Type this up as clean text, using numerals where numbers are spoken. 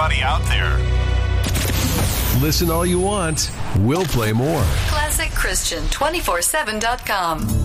everybody out there. Listen all you want. We'll play more. ClassicChristian247.com.